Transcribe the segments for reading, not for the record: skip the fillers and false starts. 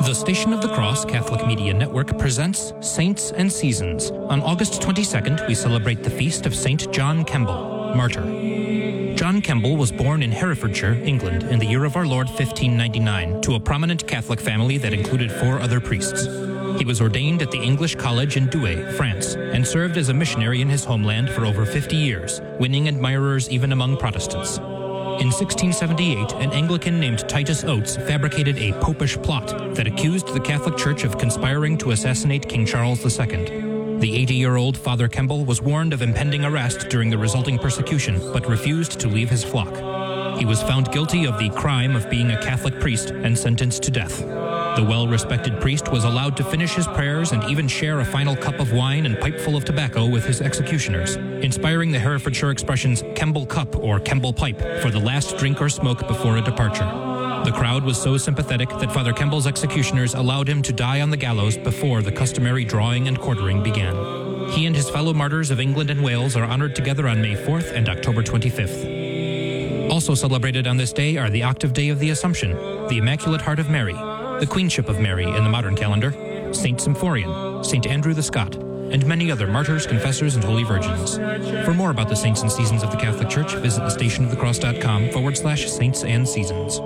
The Station of the Cross Catholic Media Network presents Saints and Seasons. On August 22nd, we celebrate the feast of St. John Kemble, martyr. John Kemble was born in Herefordshire, England, in the year of our Lord 1599, to a prominent Catholic family that included 4 other priests. He was ordained at the English College in Douai, France, and served as a missionary in his homeland for over 50 years, winning admirers even among Protestants. In 1678, an Anglican named Titus Oates fabricated a popish plot that accused the Catholic Church of conspiring to assassinate King Charles II. The 80-year-old Father Kemble was warned of impending arrest during the resulting persecution, but refused to leave his flock. He was found guilty of the crime of being a Catholic priest and sentenced to death. The well-respected priest was allowed to finish his prayers and even share a final cup of wine and pipeful of tobacco with his executioners, inspiring the Herefordshire expressions Kemble cup or Kemble pipe for the last drink or smoke before a departure. The crowd was so sympathetic that Father Kemble's executioners allowed him to die on the gallows before the customary drawing and quartering began. He and his fellow martyrs of England and Wales are honored together on May 4th and October 25th. Also celebrated on this day are the Octave Day of the Assumption, the Immaculate Heart of Mary, the Queenship of Mary in the modern calendar, Saint Symphorian, Saint Andrew the Scot, and many other martyrs, confessors, and holy virgins. For more about the saints and seasons of the Catholic Church, visit thestationofthecross.com/saints and seasons.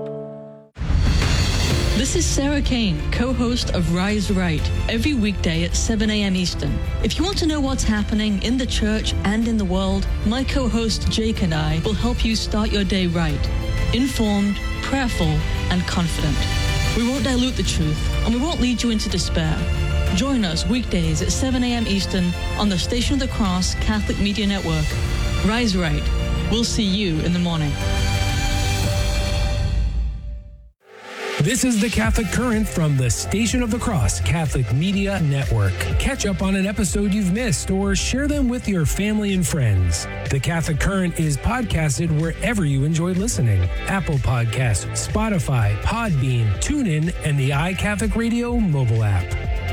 This is Sarah Kane, co-host of Rise Right, every weekday at 7 a.m. Eastern. If you want to know what's happening in the church and in the world, my co-host Jake and I will help you start your day right, informed, prayerful, and confident. We won't dilute the truth, and we won't lead you into despair. Join us weekdays at 7 a.m. Eastern on the Station of the Cross Catholic Media Network. Rise Right. We'll see you in the morning. This is the Catholic Current from the Station of the Cross Catholic Media Network. Catch up on an episode you've missed or share them with your family and friends. The Catholic Current is podcasted wherever you enjoy listening. Apple Podcasts, Spotify, Podbean, TuneIn, and the iCatholic Radio mobile app.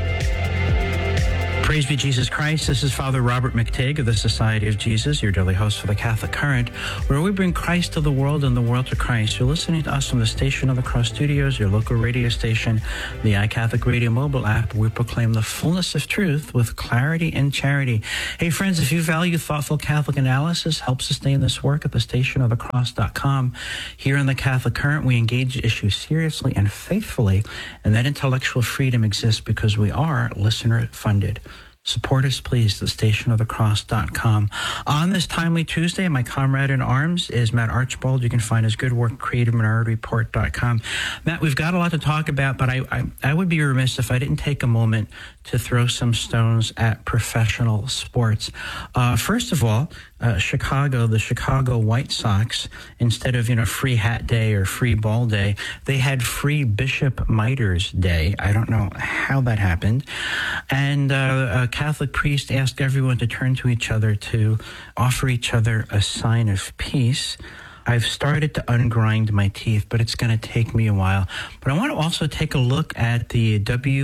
Praise be Jesus Christ. This is Father Robert McTigg of the Society of Jesus, your daily host for the Catholic Current, where we bring Christ to the world and the world to Christ. You're listening to us from the Station of the Cross Studios, your local radio station, the iCatholic Radio mobile app. We proclaim the fullness of truth with clarity and charity. Hey, friends, if you value thoughtful Catholic analysis, help sustain this work at thestationofthecross.com. Here in the Catholic Current, we engage issues seriously and faithfully, and that intellectual freedom exists because we are listener-funded. Support us, please, thestationofthecross.com. On this timely Tuesday, my comrade in arms is Matt Archibald. You can find his good work, CreativeMinorityReport.com. Matt, we've got a lot to talk about, but I would be remiss if I didn't take a moment to throw some stones at professional sports. First of all, the Chicago White Sox, instead of, free hat day or free ball day, they had free Bishop Miters Day. I don't know how that happened. And a Catholic priest asked everyone to turn to each other to offer each other a sign of peace. I've started to ungrind my teeth, but it's going to take me a while. But I want to also take a look at the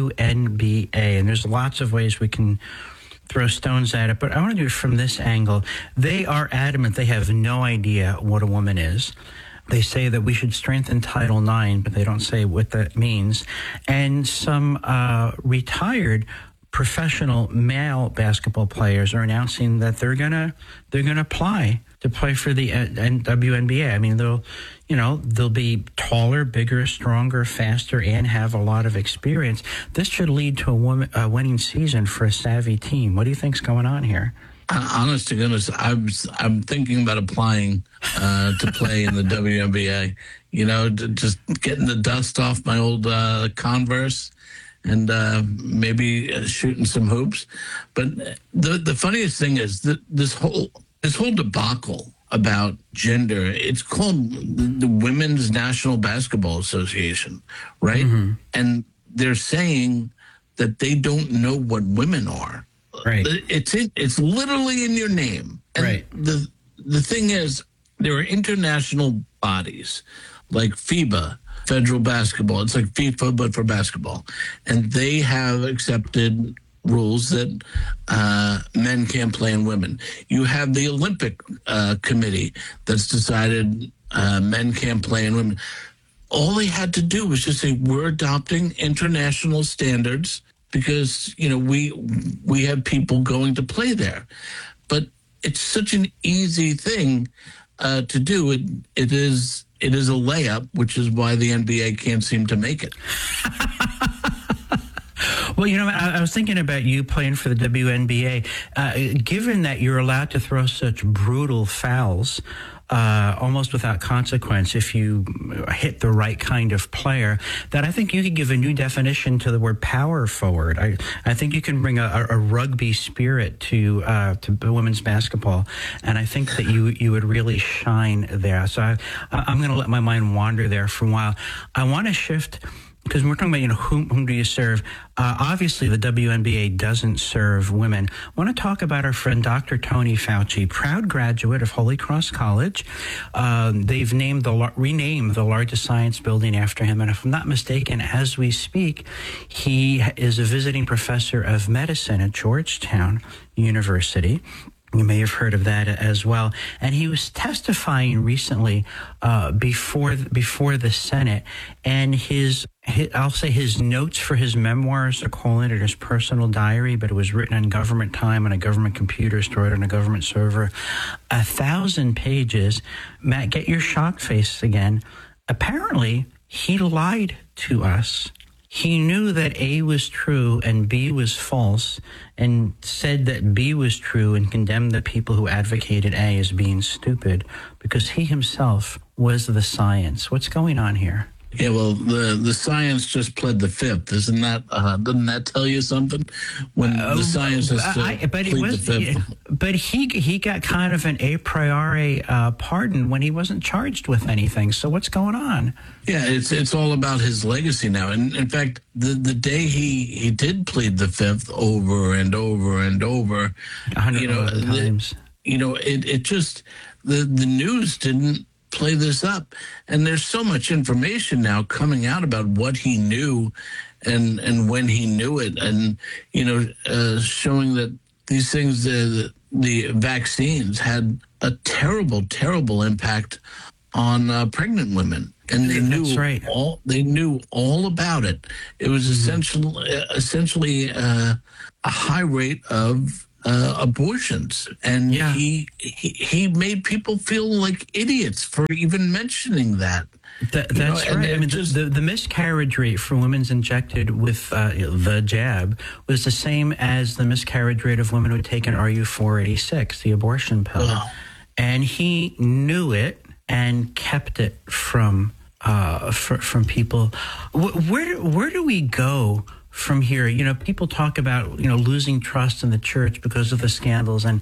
WNBA, and there's lots of ways we can throw stones at it, but I want to do it from this angle. They are adamant they have no idea what a woman is. They say that we should strengthen Title IX, but they don't say what that means. And some retired professional male basketball players are announcing that they're gonna apply to play for the WNBA. I mean, they'll be taller, bigger, stronger, faster, and have a lot of experience. This should lead to a winning season for a savvy team. What do you think's going on here? Honest to goodness, I'm thinking about applying to play in the WNBA. Just getting the dust off my old Converse and maybe shooting some hoops. But the funniest thing is that this whole debacle about gender, it's called the Women's National Basketball Association, right? Mm-hmm. And they're saying that they don't know what women are. Right. It's literally in your name. And right. The thing is, there are international bodies like FIBA, Federal Basketball. It's like FIFA, but for basketball. And they have accepted rules that men can't play and women. You have the Olympic Committee that's decided men can't play and women. all they had to do was just say, we're adopting international standards because, we have people going to play there. But it's such an easy thing to do. It is a layup, which is why the NBA can't seem to make it. Well, I was thinking about you playing for the WNBA. Given that you're allowed to throw such brutal fouls, almost without consequence if you hit the right kind of player, that I think you could give a new definition to the word power forward. I think you can bring a rugby spirit to women's basketball, and I think that you would really shine there. So I'm going to let my mind wander there for a while. I want to shift, because we're talking about, whom do you serve? Obviously, the WNBA doesn't serve women. I want to talk about our friend Dr. Tony Fauci, proud graduate of Holy Cross College. They've renamed the largest science building after him. And if I'm not mistaken, as we speak, he is a visiting professor of medicine at Georgetown University. You may have heard of that as well. And he was testifying recently before the Senate, and his notes for his memoirs are calling it his personal diary, but it was written on government time on a government computer, stored on a government server. 1,000 pages. Matt, get your shocked face again. Apparently, he lied to us. He knew that A was true and B was false, and said that B was true and condemned the people who advocated A as being stupid, because he himself was the science. What's going on here? Yeah, well, the science just pled the fifth. Doesn't that tell you something? When the science has to plead the fifth. But he got kind of an a priori pardon when he wasn't charged with anything. So what's going on? Yeah, it's all about his legacy now. And in fact, the day he did plead the fifth over and over and over, 111 times. It just the news didn't play this up, and there's so much information now coming out about what he knew and when he knew it, and showing that these things, the vaccines had a terrible impact on pregnant women, and they knew all about it. It was essentially a high rate of abortions, and he made people feel like idiots for even mentioning that. That's right. I mean, the miscarriage rate for women injected with the jab was the same as the miscarriage rate of women who had taken RU486, the abortion pill. Oh. And he knew it and kept it from people. Where do we go from here? People talk about losing trust in the church because of the scandals, and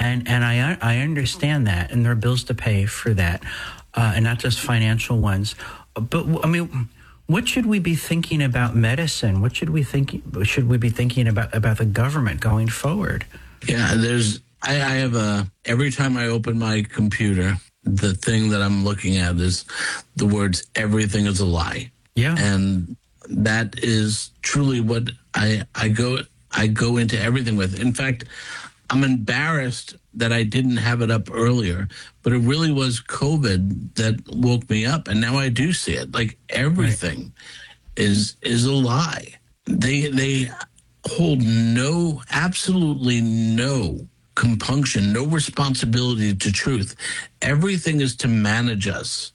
I understand that, and there are bills to pay for that, and not just financial ones. But I mean, what should we be thinking about medicine? What should we be thinking about the government going forward? Yeah, I have every time I open my computer, the thing that I'm looking at is the words "everything is a lie." Yeah, and that is truly what I go into everything with. In fact, I'm embarrassed that I didn't have it up earlier, but it really was COVID that woke me up, and now I do see it. Like, everything is a lie. They hold absolutely no compunction, no responsibility to truth. Everything is to manage us,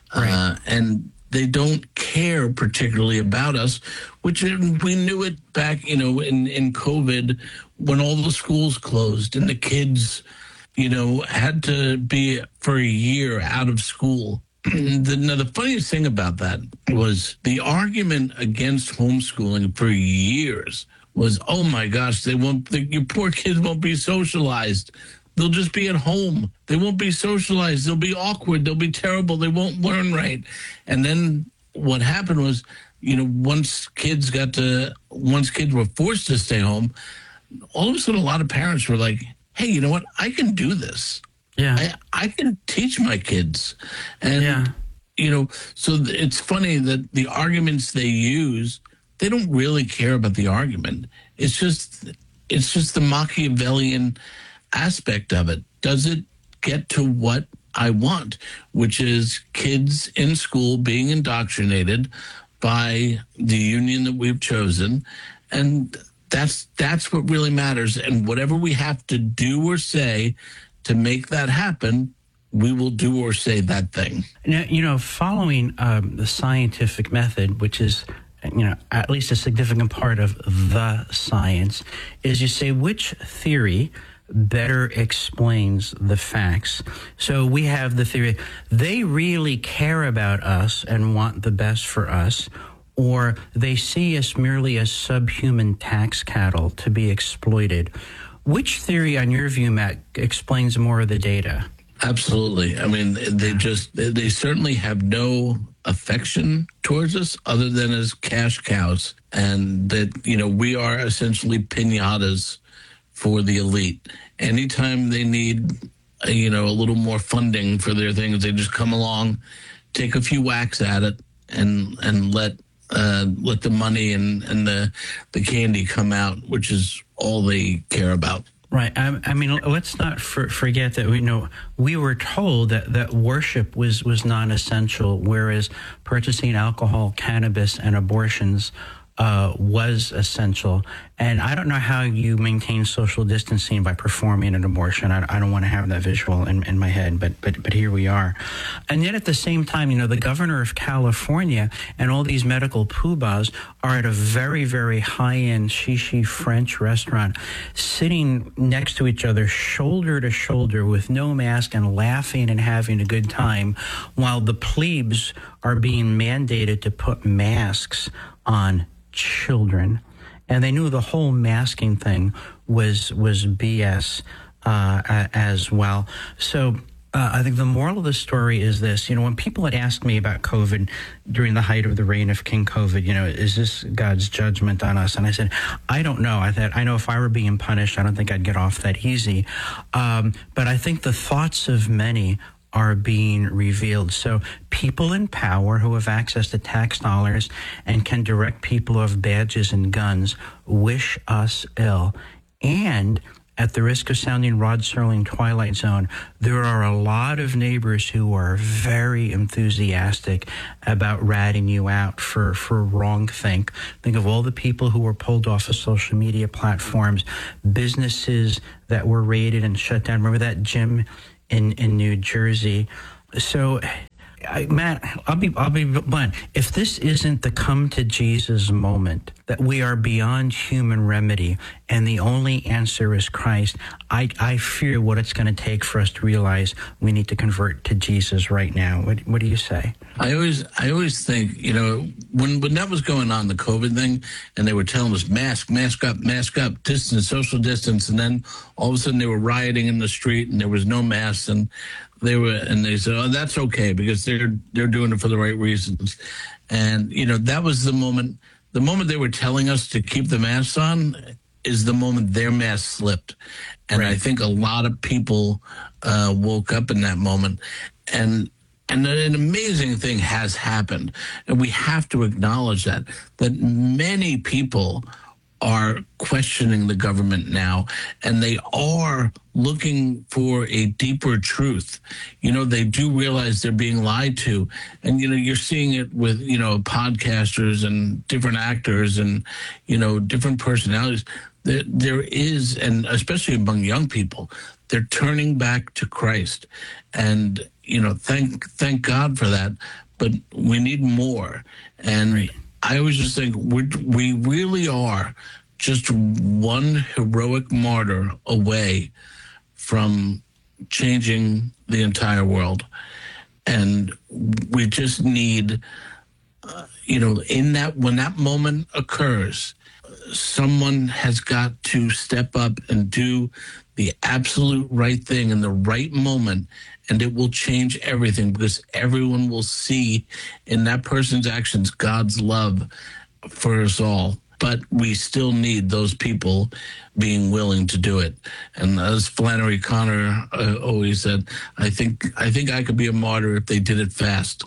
and they don't care particularly about us, which we knew it back, in COVID, when all the schools closed and the kids, had to be for a year out of school. The funniest thing about that was the argument against homeschooling for years was, oh my gosh, your poor kids won't be socialized. They'll just be at home. They won't be socialized. They'll be awkward. They'll be terrible. They won't learn right. And then what happened was, once kids were forced to stay home, all of a sudden a lot of parents were like, hey, you know what? I can do this. Yeah. I can teach my kids. And, so it's funny that the arguments they use, they don't really care about the argument. It's just the Machiavellian aspect of it. Does it get to what I want, which is kids in school being indoctrinated by the union that we've chosen. And that's what really matters. And whatever we have to do or say to make that happen, we will do or say that thing. Now, following the scientific method, which is, at least a significant part of the science, is you say which theory better explains the facts. So we have the theory, they really care about us and want the best for us, or they see us merely as subhuman tax cattle to be exploited. Which theory, on your view, Matt, explains more of the data? Absolutely. I mean, they certainly have no affection towards us other than as cash cows. And that, we are essentially piñatas for the elite. Anytime they need, a little more funding for their things, they just come along, take a few whacks at it, and let the money and the candy come out, which is all they care about. Right. I mean, let's not forget that we were told that worship was non-essential, whereas purchasing alcohol, cannabis, and abortions was essential. And I don't know how you maintain social distancing by performing an abortion. I don't want to have that visual in my head, but here we are. And yet at the same time, the governor of California and all these medical poobahs are at a very, very high-end shishi French restaurant, sitting next to each other, shoulder to shoulder, with no mask, and laughing and having a good time, while the plebes are being mandated to put masks on children. And they knew the whole masking thing was BS as well. So I think the moral of the story is this. When people had asked me about COVID during the height of the reign of King COVID, is this God's judgment on us? And I said, I don't know. I know if I were being punished, I don't think I'd get off that easy. But I think the thoughts of many are being revealed. So people in power who have access to tax dollars and can direct people who have badges and guns wish us ill. And at the risk of sounding Rod Serling Twilight Zone, there are a lot of neighbors who are very enthusiastic about ratting you out for wrongthink. Think of all the people who were pulled off of social media platforms, businesses that were raided and shut down. Remember that gym in New Jersey? So, Matt, I'll be blunt. If this isn't the come to Jesus moment, that we are beyond human remedy and the only answer is Christ, I fear what it's going to take for us to realize we need to convert to Jesus right now. What do you say? I always think, when that was going on, the COVID thing, and they were telling us mask up, distance, social distance, and then all of a sudden they were rioting in the street and there was no masks, and they said, oh, that's okay because they're doing it for the right reasons. And, that was the moment they were telling us to keep the masks on is the moment their mask slipped. And right. I think a lot of people woke up in that moment. And an amazing thing has happened. And we have to acknowledge that many people are questioning the government now, and they are looking for a deeper truth. They do realize they're being lied to. And, you're seeing it with, podcasters and different actors and, different personalities. There is, and especially among young people, they're turning back to Christ. And, thank God for that. But we need more. And right. I always just think we really are just one heroic martyr away from changing the entire world. And we just need, when that moment occurs, someone has got to step up and do the absolute right thing in the right moment, and it will change everything because everyone will see in that person's actions God's love for us all. But we still need those people being willing to do it. And as Flannery Connor always said, I think I could be a martyr if they did it fast.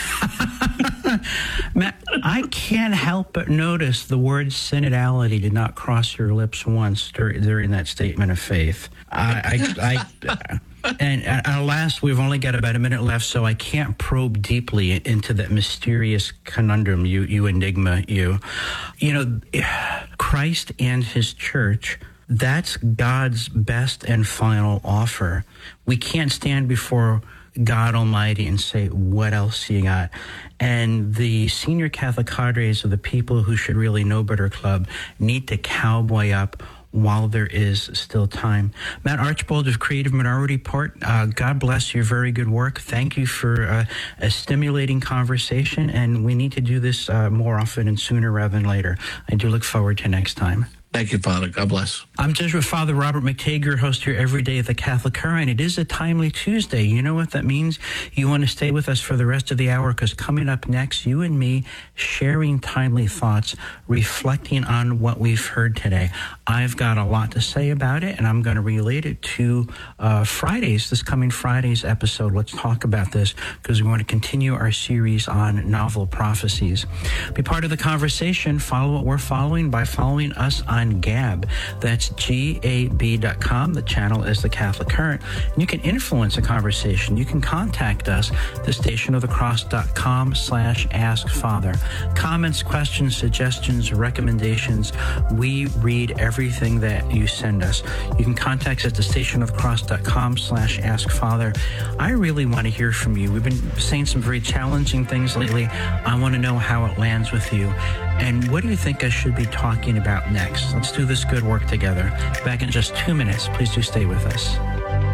Matt, I can't help but notice the word synodality did not cross your lips once during that statement of faith. And alas, we've only got about a minute left, so I can't probe deeply into that mysterious conundrum, you enigma, you. You know, Christ and his church, that's God's best and final offer. We can't stand before God Almighty and say, what else you got? And the senior Catholic cadres of the People Who Should Really Know Better Club need to cowboy up while there is still time. Matt Archbold of Creative Minority Report, God bless your very good work. Thank you for a stimulating conversation, and we need to do this more often and sooner rather than later. I do look forward to next time. Thank you, Father. God bless. I'm Jesuit Father Robert McTague, your host here every day at the Catholic Current. It is a timely Tuesday. You know what that means? You want to stay with us for the rest of the hour, because coming up next, you and me sharing timely thoughts, reflecting on what we've heard today. I've got a lot to say about it, and I'm going to relate it to this coming Friday's episode. Let's talk about this, because we want to continue our series on novel prophecies. Be part of the conversation. Follow what we're following by following us on Gab. That's GAB.com. The channel is the Catholic Current. And you can influence a conversation. You can contact us, thestationofthecross.com/askfather. Comments, questions, suggestions, recommendations. We read everything that you send us. You can contact us at thestationofthecross.com/askfather. I really want to hear from you. We've been saying some very challenging things lately. I want to know how it lands with you. And what do you think I should be talking about next? Let's do this good work together. Back in just 2 minutes. Please do stay with us.